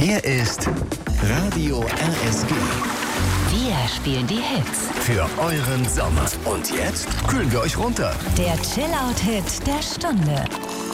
Hier ist Radio RSG. Wir spielen die Hits Für euren Sommer. Und jetzt kühlen wir euch runter. Der Chill-Out-Hit der Stunde.